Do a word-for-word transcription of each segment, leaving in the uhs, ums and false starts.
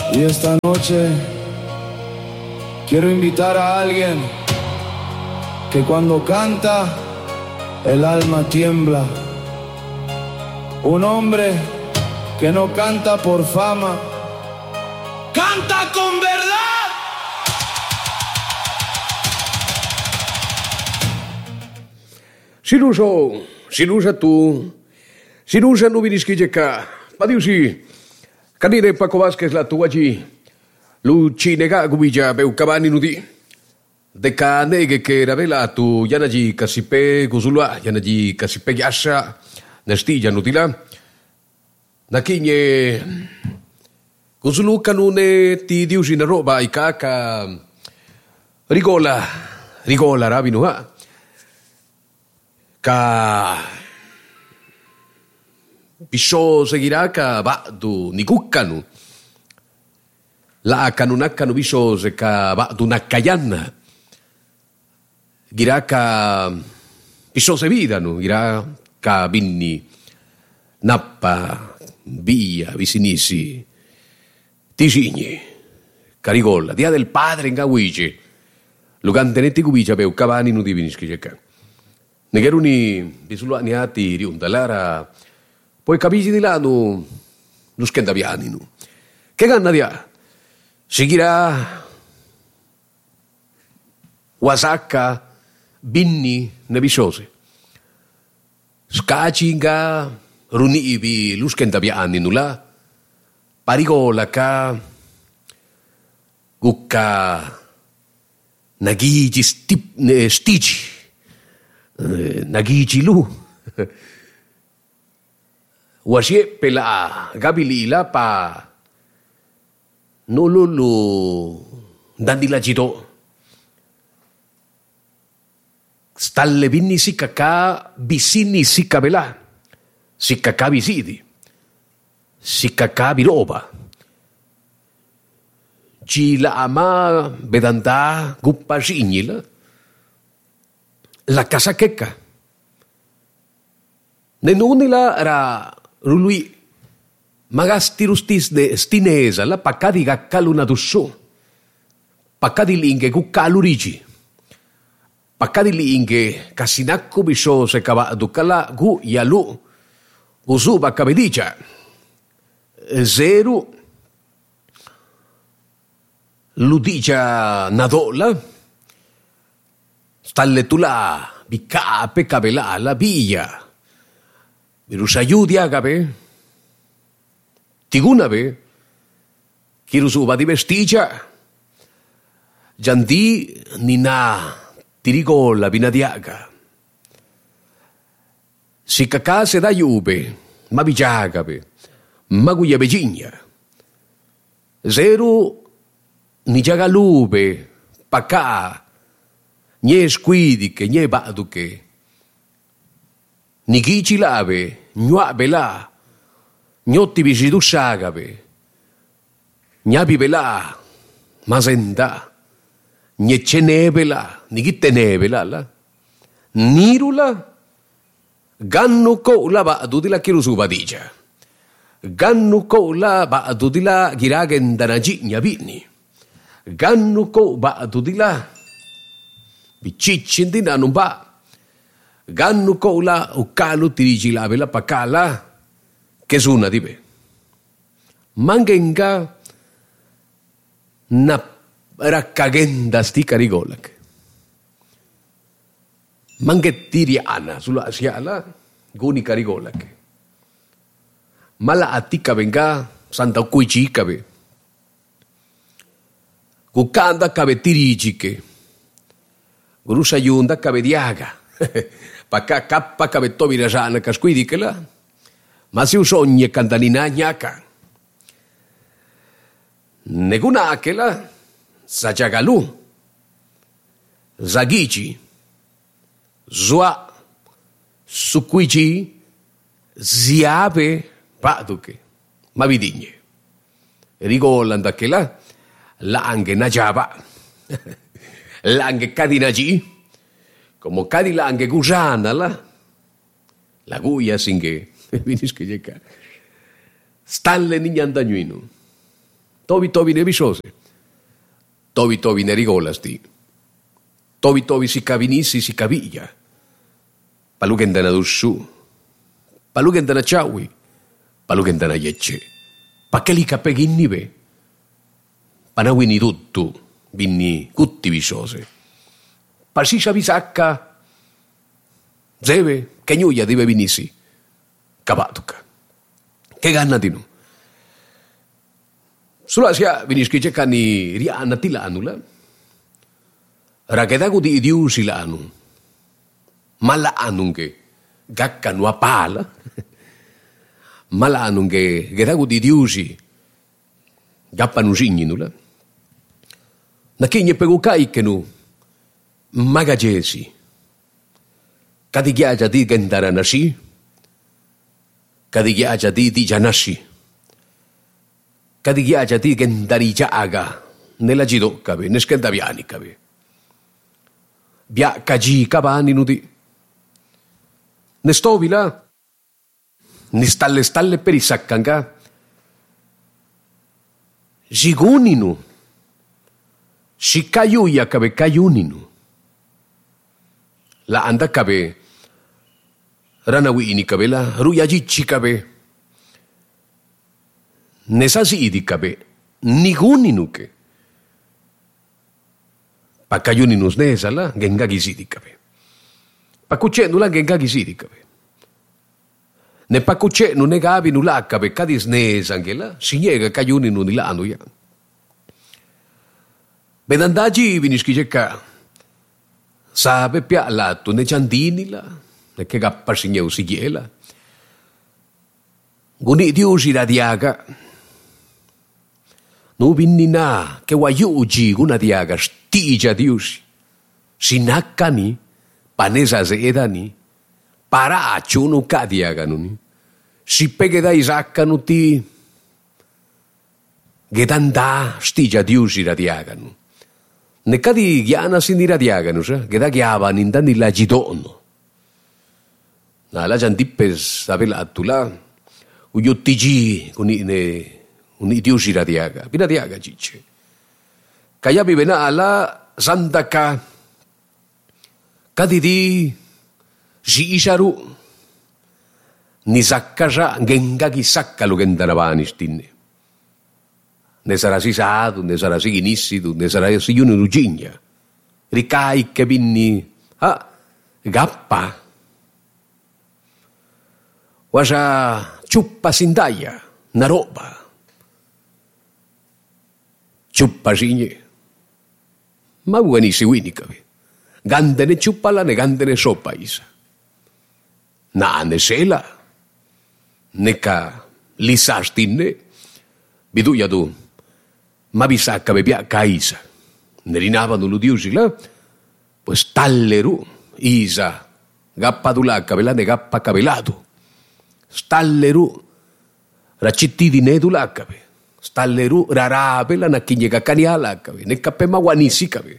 Y esta noche quiero invitar a alguien que cuando canta el alma tiembla. Un hombre que no canta por fama, canta con verdad. Sinuso, sinusa tu, sinusa no vinischi ka. Ma diu si, canire Paco Vázquez la tua gi, lu cinega gubija beu cavani nudi. De ka nege che ravelato yanaji kasipe guzulua, yanaji kasipe yasha, nastija nudila. Nakinye guzulu kanune ti diusi na roba ikaka rigola, rigola rabinu ha. Ka pisho seguirá ka ba'du nikukkanu. La kanunakanu bisho se ka ba'du nakayana. Girá ka pisho se vidanu, girá ka binni nappa via vicinisi tisigni carigolla dia del padre in gawici lugantenetti gubicia beu cavani nu divinischi jeka. Negeruni bisuluaniati riundalara poi capisci di là nu nu skendaviani nu. Che ganna dia? Seguirà Wasaka binni nebisose. Skacinga runivi lu skendaviani nu la parigola ka gukka nagigi stip, eh, stici nagigi lu wasie pela gabilila pa nululu dandila jito stalle binni sikaka bisini sikabela sikaka bisidi sikaka biroba Cila ama bedanta guppa signila la casa checca. Nenunila ra rului magasti rustis de stinesa la paccadi gacaluna dussu. Paccadi linghe guccalurigi. Paccadi linghe casinacco biso se cava ducala gu yalu. Usu baccabedicia. Zero ludicia nadola. Stalle tu là, bicape cabela la via. Virus aiuti agape. Tigunabe. Kirusuba di vestigia. Giandi nina tirigola binadiaga. Si cacase da iube, ma bigiagabe, ma guia begigna. Zero ni giagalube, pacà. Nie squidiche, nie baduche, ni chi lave, gnuabe là, gnotti visidusagabe, gnabi belà, masenda, nie cenebe là, ni chi tenebe là, là, nirula, gannu co la badu di la chirusuba dicia, gannu co la badu di la giragen danagigna vini, gannu co badu di la Bicicci non va. Gannu cola o calu tirigi la vela pacala che suna di be. Mangenga na raccagenda sti carigolak. Mangettiriana sulla asiala guni carigolak. Mala atica venga santa cuicica be. Cucanda cabe tirigi Gurusa yunda cabediaga. Pacà cappa cabetto virasana casquidicela. Ma si usogne cantanina gnacca. Negunachela. Sajagalu. Zagici. Zua. Suquici. Ziave. Paduche. Ma vidigne. Rigolanda che la. Langhe najaba. Langhe cadinagi, come cadi langhe gusana la, la guia singhe, finisce che stalle nignandanuino, Tovi tovi ne visose. Tovi tovi ne rigolas ti. Tovi tovi si cavinissi si caviglia. Palughendana dussu. Palughendana ciaui. Palughendana yecce. Pa che li capeghinni ve. Panawini tuttu. Vinni cutti visose. Parsiscia visacca. Zeve. Che gnuia deve vinissi. Cavatuca. Che ganna di nu. Sulla sia vinischi cecani riana tilanula. Ragedagu di idiusi lanu. Mala anunche. Gaccanu a pala. Mala anunche. Gedagu di idiusi. Gappanu signinula. Na chigne pegu caicenu. Magagesi. Cadighiagia di gendaranasi. Cadighiagia di di gianassi. Cadighiagia di gendarigiaga. Nella gidoccabe, ne scandavianicabe. Bia cagi cavani nudi. Ne stovi là. Ne stalle stalle per i saccanga. Giguninu. Si caiuia cabe caiuninu. La anda cabe. Ranawini cabe la. Ruiagicci cabe. Ne sasidi cabe. Niguninu che. Pa caiuninus nesa la. Gengagi sidi cabe. Pa cuccenu la gengagi sidi cabe. Ne pa cuccenu negavinu la cabe. Cadis nesa anche la. Si niega caiuninu ni la ya. Bedandagi vinischi cecca. Sabe pia latto ne ciandini la. Ne che gappa signeu si giela. Guni diusi da diaga. Nu vinni na. Che waiugi guna diaga. Stigia diusi. Sinaccani. Panesa sedani. Paraccio nu ca diaga nuni. Si peghe da isaccanu ti. Gedanda stigia diusi da diaganu. Ne cadi ghiana si niradiaganus, eh? Che da chiavan in danni la gidono. Na la giantippes avelatu la, uiottigi con i ne un idiusi radiaga, pinadiaga cicce. Cagliabi venala, sandaca, cadidi, si isaru, ni saccasa, gengagi sacca lo che andaravani stinne. Ne sarà si sadu, ne sarà si inissidu, ne sarà si unu rugigna. Ricai che vinni, ah, gappa. Wasa ciuppa sindaia, na roba. Ciuppa signe. Ma buonissi winicavi. Gandene ciuppala ne gandene sopa isa. Na ne sela. Ne ca lisastinne. Biduia du. Ma vi sa che pia caisa. Ne rinavano l'udiusi là. Pues talleru. Isa. Gappa du là cavelane gappa cavelato. Stalleru. Racittidi ne du là cave. Stalleru rarapela na chigne cacania là cave. Ne cappema guanissi cave.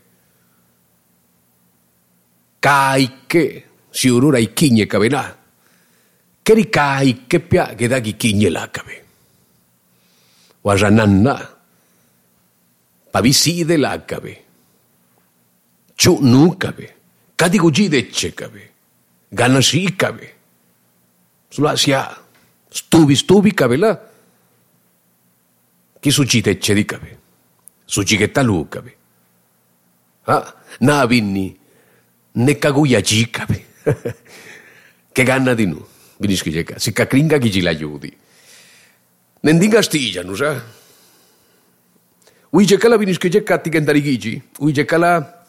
Caiche. Si urura i chigne cavenà. Che ricai che pia che da chi chigne là cave. Wasananna. Paviside l'agave. Ciù nucave. Cadigugidecce cave. Ganasi cave. Sulla sia stuvi stuvi cave là. Chi succitecce di cave. Succichetta lu cave. Ah, na vinni. Ne caguia gi cave. Che ganna di nu. Vinischi ceca. Si cacringa chi ci l'aiuti. Nendinga stiglia, nu sa? Uige cala vinische cecatti che andarigigi. Uige cala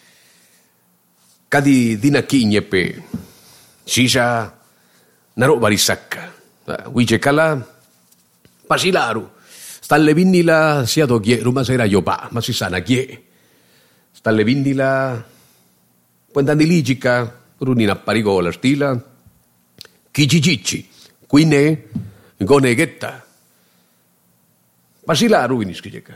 cadi dina chigne pe. Sisa na roba risacca. Uige cala pasilaru. Stalle vinni la sia do ghieru, ma sera io pa, ma si sa na ghie. Stalle vinni la puentandi ligica, runina parigola stila. Chicicicci. Qui ne gone ghetta. Pasilaru vinische ceca.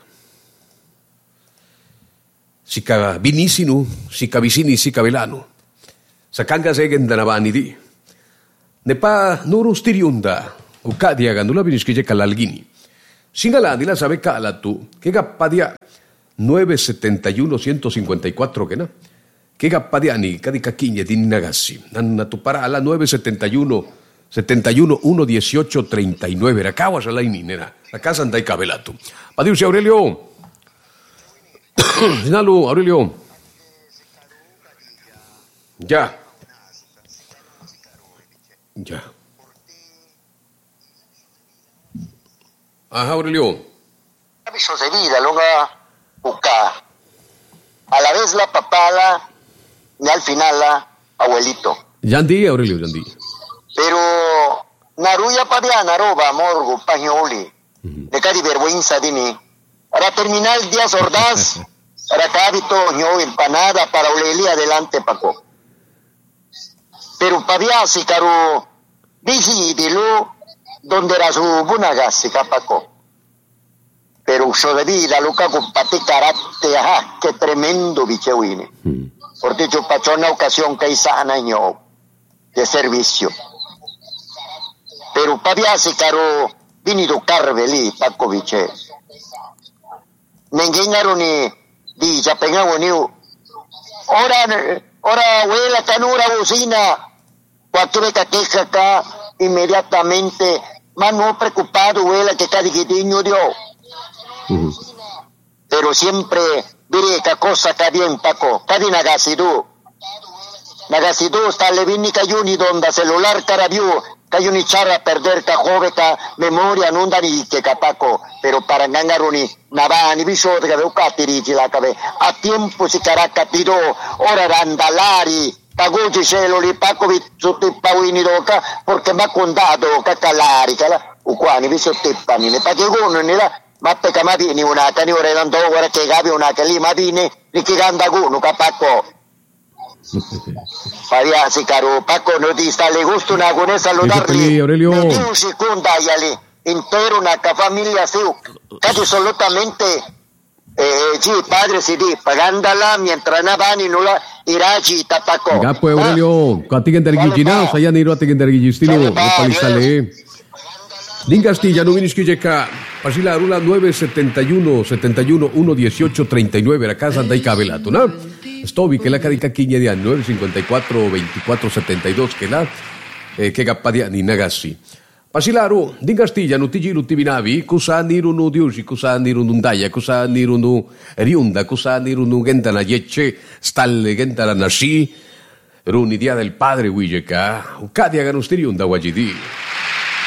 Sika binisinu, sika visini, sika velanu. Sakanga segen danavani di. Ne pa nuru stiriunda. Uka diagandula biniski je kalalgini. Singalani la sabe cala tú, que gappadia nueve setenta y uno ciento cincuenta y cuatro que na, que gappadiani cadica quiñe di nagassi, nanna tu parala nueve setenta y uno setenta y uno uno dieciocho treinta y nueve, era caguas a la inínera, la casa andai cabelato. Padiusi Aurelio, Sinalu Aurelio, ya, ya. Ajá, Aurelio. Aviso de vida, longa uca. A la vez la papala y al final la abuelito. Yandi, Aurelio, Yandi. Pero naruya paviana roba morgo pañoli. De cari vergüenza de mí. Para terminar el día sordaz, para cabito yo empanada para oleli adelante paco. Pero paviasi caro disi de lo donde era su bunagasi capaco. Pero uso de vida, Luca, con pati carácter, ajá, qué tremendo bichewine. Mm. Porque yo pasó una ocasión que hice un año de servicio. Pero paviasi caro, vinido carveli, paco biche. Ninguém ni di, ya pegamos ni. Ora, ora, abuela, canura, bocina. Cuatro de queja acá, inmediatamente, más no preocupado, abuela, que cada guidiño dio. Uh-huh. Pero siempre diré que cosa que bien Paco, que nagasidu. Nagasidu está levini cayuni donde celular carabiu, cayuni chara perder ka jove ka memoria nunda ni que Paco, pero para gangaruni navani biso de que catiri la cabe. A tiempo si caraca tiro, ora randalari, paguci celuli Paco tutti pawini doka, porque ma condado ka calari kala, uquani biso tippani, ne pagegono ne la mappe ka mabini una tani ore dando ora che gabi una che lì mabini ni che ganda guno capacco Fabiasi caro Paco no ti sta le gusto una con saludarli Aurelio un secondo ayali intero una familia su casi assolutamente eh sì padre si di pagandala mientras navani no la irachi tapaco Gapo Aurelio katigen dergijina saya niru atigen dergijistilo palisale Din Castilla, no viniste que llegar. Pasila Arula nueve setenta y uno setenta y uno uno dieciocho treinta y nueve, la casa de Cabelato, ¿no? Stovi, que la carica quiña de nueve cincuenta y cuatro veinticuatro setenta y dos, que la eh, que gapadia ni nagasi. Pasila Aru, Din Castilla, no tigi lutibinavi, kusa niru no diusi, kusa niru nundaya, kusa niru no riunda, kusa niru no gentana yeche, stalle gentana nasi, runi dia del padre Huilleca, ucadia ganustiriunda wajidi.